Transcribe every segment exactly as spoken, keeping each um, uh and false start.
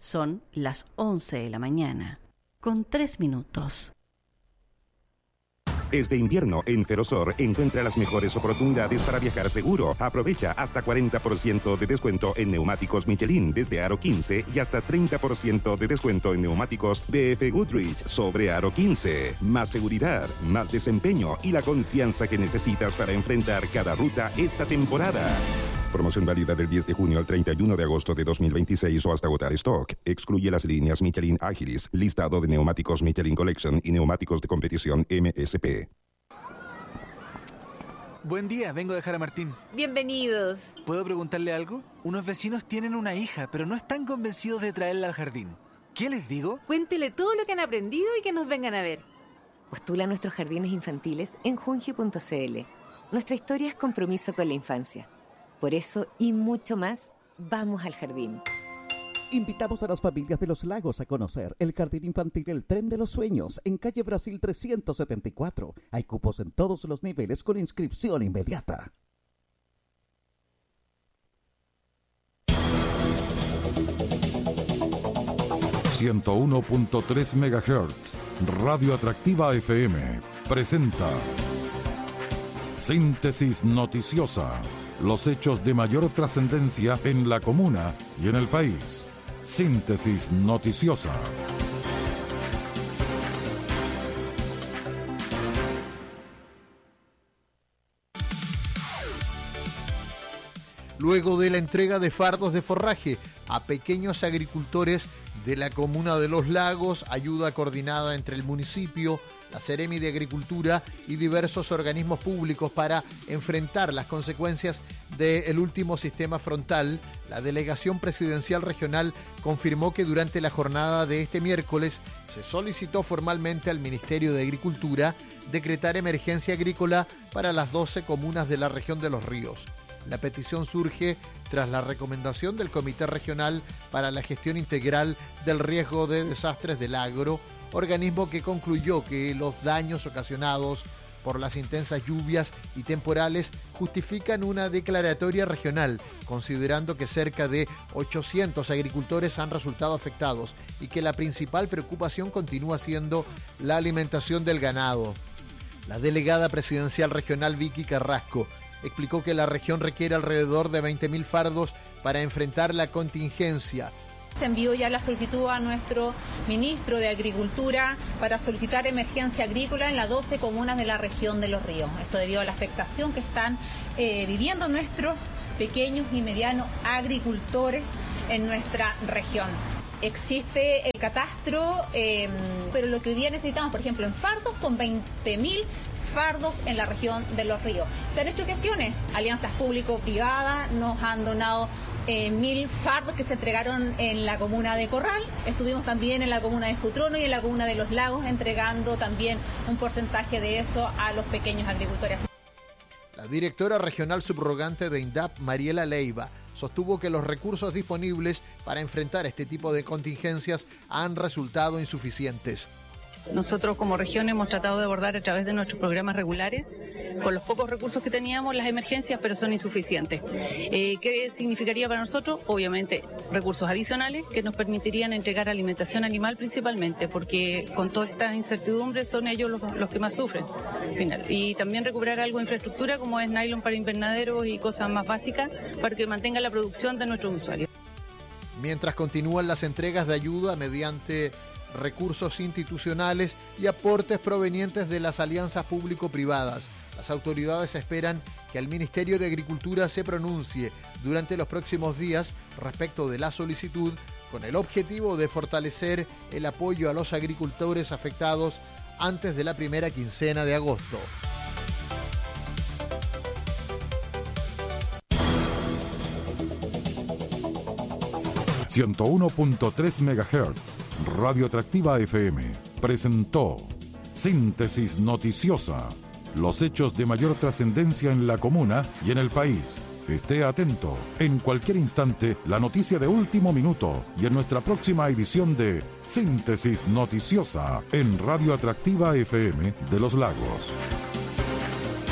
Son las once de la mañana, con tres minutos. Este invierno en Ferrosur encuentra las mejores oportunidades para viajar seguro. Aprovecha hasta cuarenta por ciento de descuento en neumáticos Michelin desde Aro quince y hasta treinta por ciento de descuento en neumáticos B F Goodrich sobre Aro quince. Más seguridad, más desempeño y la confianza que necesitas para enfrentar cada ruta esta temporada. Promoción válida del diez de junio al treinta y uno de agosto de dos mil veintiséis o hasta agotar stock. Excluye las líneas Michelin Agilis, listado de neumáticos Michelin Collection y neumáticos de competición M S P. Buen día, vengo a dejar a Martín. Bienvenidos. ¿Puedo preguntarle algo? Unos vecinos tienen una hija, pero no están convencidos de traerla al jardín. ¿Qué les digo? Cuéntele todo lo que han aprendido y que nos vengan a ver. Postula a nuestros jardines infantiles en junji punto c l. Nuestra historia es compromiso con la infancia. Por eso y mucho más, vamos al jardín. Invitamos a las familias de Los Lagos a conocer el Jardín Infantil El Tren de los Sueños en calle Brasil trescientos setenta y cuatro. Hay cupos en todos los niveles con inscripción inmediata. ciento uno punto tres megahertz, Radio Atractiva F M, presenta Síntesis Noticiosa. Los hechos de mayor trascendencia en la comuna y en el país. Síntesis Noticiosa. Luego de la entrega de fardos de forraje a pequeños agricultores de la comuna de Los Lagos, ayuda coordinada entre el municipio, la Seremi de Agricultura y diversos organismos públicos para enfrentar las consecuencias del último sistema frontal, la Delegación Presidencial Regional confirmó que durante la jornada de este miércoles se solicitó formalmente al Ministerio de Agricultura decretar emergencia agrícola para las doce comunas de la región de Los Ríos. La petición surge tras la recomendación del Comité Regional para la Gestión Integral del Riesgo de Desastres del Agro, organismo que concluyó que los daños ocasionados por las intensas lluvias y temporales justifican una declaratoria regional, considerando que cerca de ochocientos agricultores han resultado afectados y que la principal preocupación continúa siendo la alimentación del ganado. La delegada presidencial regional Vicky Carrasco explicó que la región requiere alrededor de veinte mil fardos para enfrentar la contingencia. Se envió ya la solicitud a nuestro ministro de Agricultura para solicitar emergencia agrícola en las doce comunas de la región de Los Ríos. Esto debido a la afectación que están eh, viviendo nuestros pequeños y medianos agricultores en nuestra región. Existe el catastro, eh, pero lo que hoy día necesitamos, por ejemplo, en fardos son veinte mil fardos en la región de Los Ríos. Se han hecho gestiones, alianzas público-privadas, nos han donado eh, mil fardos que se entregaron en la comuna de Corral. Estuvimos también en la comuna de Futrono y en la comuna de Los Lagos entregando también un porcentaje de eso a los pequeños agricultores. La directora regional subrogante de INDAP, Mariela Leiva, sostuvo que los recursos disponibles para enfrentar este tipo de contingencias han resultado insuficientes. Nosotros como región hemos tratado de abordar a través de nuestros programas regulares, con los pocos recursos que teníamos, las emergencias, pero son insuficientes. Eh, ¿Qué significaría para nosotros? Obviamente recursos adicionales que nos permitirían entregar alimentación animal principalmente, porque con todas estas incertidumbres son ellos los, los que más sufren. Final. Y también recuperar algo de infraestructura como es nylon para invernaderos y cosas más básicas para que mantenga la producción de nuestros usuarios. Mientras continúan las entregas de ayuda mediante recursos institucionales y aportes provenientes de las alianzas público-privadas. Las autoridades esperan que el Ministerio de Agricultura se pronuncie durante los próximos días respecto de la solicitud con el objetivo de fortalecer el apoyo a los agricultores afectados antes de la primera quincena de agosto. ciento uno punto tres megahertz, Radio Atractiva F M, presentó Síntesis Noticiosa. Los hechos de mayor trascendencia en la comuna y en el país. Esté atento. En cualquier instante, la noticia de último minuto y en nuestra próxima edición de Síntesis Noticiosa en Radio Atractiva F M de Los Lagos.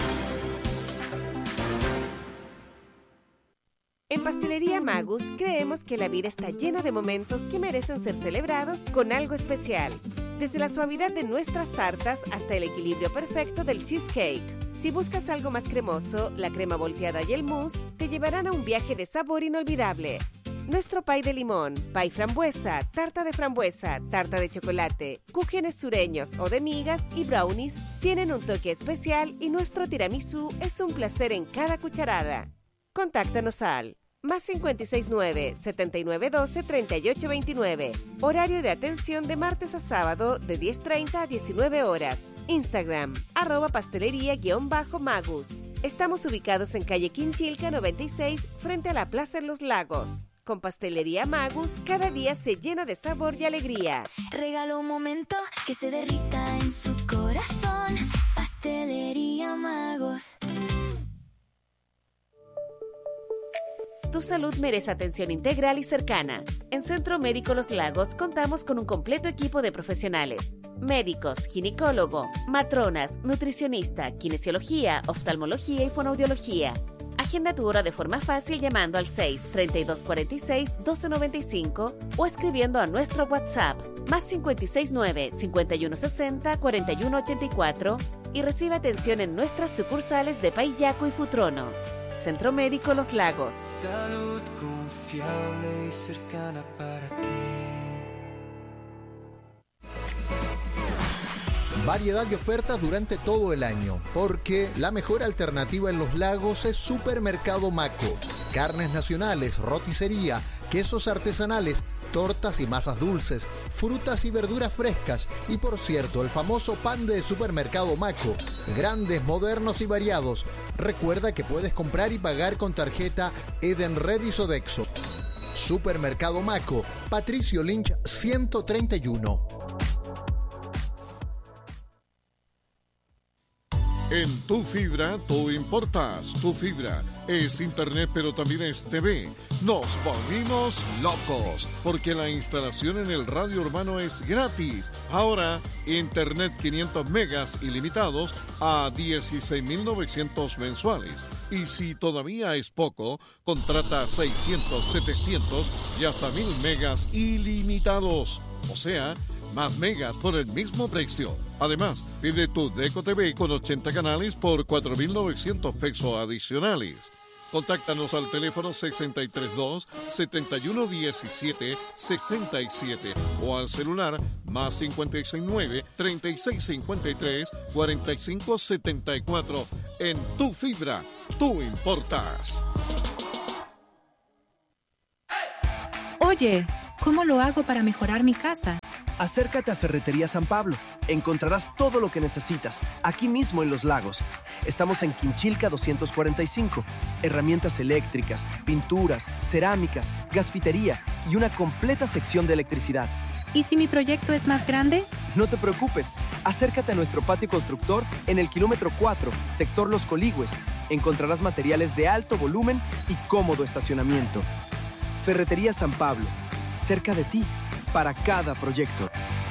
En Pastelería Magus creemos sabemos que la vida está llena de momentos que merecen ser celebrados con algo especial. Desde la suavidad de nuestras tartas hasta el equilibrio perfecto del cheesecake. Si buscas algo más cremoso, la crema volteada y el mousse te llevarán a un viaje de sabor inolvidable. Nuestro pay de limón, pay frambuesa, tarta de frambuesa, tarta de chocolate, cúgenes sureños o de migas y brownies tienen un toque especial y nuestro tiramisú es un placer en cada cucharada. Contáctanos al más cinco seis nueve, siete nueve uno dos, tres ocho dos nueve. Horario de atención de martes a sábado de diez treinta a diecinueve horas. Instagram, arroba pastelería-magus. Estamos ubicados en calle Quinchilca noventa y seis, frente a la Plaza en Los Lagos. Con Pastelería Magus, cada día se llena de sabor y alegría. Regala un momento que se derrita en su corazón. Pastelería Magus. Tu salud merece atención integral y cercana. En Centro Médico Los Lagos contamos con un completo equipo de profesionales. Médicos, ginecólogo, matronas, nutricionista, kinesiología, oftalmología y fonoaudiología. Agenda tu hora de forma fácil llamando al seis, treinta y dos cuarenta y seis, doce noventa y cinco o escribiendo a nuestro WhatsApp más cinco seis nueve, cincuenta y uno sesenta, cuarenta y uno ochenta y cuatro y recibe atención en nuestras sucursales de Paillaco y Futrono. Centro Médico Los Lagos. Salud confiable y cercana para ti. Variedad de ofertas durante todo el año, porque la mejor alternativa en Los Lagos es Supermercado Maco. Carnes nacionales, roticería, quesos artesanales, tortas y masas dulces, frutas y verduras frescas y, por cierto, el famoso pan de Supermercado Maco. Grandes, modernos y variados. Recuerda que puedes comprar y pagar con tarjeta Edenred y Sodexo. Supermercado Maco, Patricio Lynch ciento treinta y uno. En Tu Fibra, tú importas. Tu Fibra es internet, pero también es T V. Nos volvimos locos, porque la instalación en el radio urbano es gratis. Ahora, internet quinientos megas ilimitados a dieciséis mil novecientos mensuales. Y si todavía es poco, contrata seiscientos, setecientos y hasta mil megas ilimitados. O sea, más megas por el mismo precio. Además, pide tu Deco T V con ochenta canales por cuatro mil novecientos pesos adicionales. Contáctanos al teléfono seis tres dos, siete uno uno siete, seis siete o al celular más cinco seis nueve, treinta y seis cincuenta y tres, cuarenta y cinco setenta y cuatro. En Tu Fibra, tú importas. Oye, ¿cómo lo hago para mejorar mi casa? Acércate a Ferretería San Pablo. Encontrarás todo lo que necesitas, aquí mismo en Los Lagos. Estamos en Quinchilca doscientos cuarenta y cinco. Herramientas eléctricas, pinturas, cerámicas, gasfitería y una completa sección de electricidad. ¿Y si mi proyecto es más grande? No te preocupes. Acércate a nuestro patio constructor en el kilómetro cuatro, sector Los Coligües. Encontrarás materiales de alto volumen y cómodo estacionamiento. Ferretería San Pablo, cerca de ti, para cada proyecto.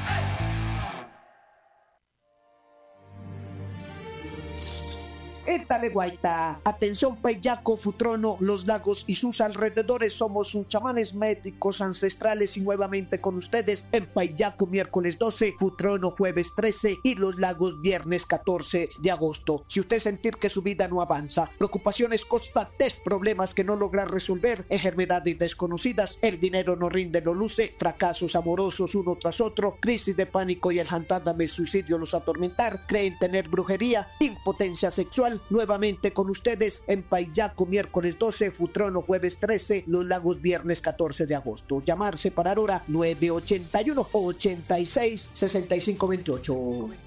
Étale guaita. Atención Paillaco, Futrono, Los Lagos y sus alrededores. Somos sus chamanes médicos ancestrales y nuevamente con ustedes en Paillaco miércoles doce, Futrono jueves trece y Los Lagos viernes catorce de agosto. Si usted sentir que su vida no avanza, preocupaciones constantes, problemas que no logra resolver, enfermedades desconocidas, el dinero no rinde, lo luce, fracasos amorosos uno tras otro, crisis de pánico y el jantándame suicidio los atormentar, creen tener brujería, impotencia sexual. Nuevamente con ustedes en Paillaco miércoles doce, Futrono jueves trece, Los Lagos viernes catorce de agosto. Llamar, separar hora nueve ochenta y uno, ochenta y seis, sesenta y cinco veintiocho.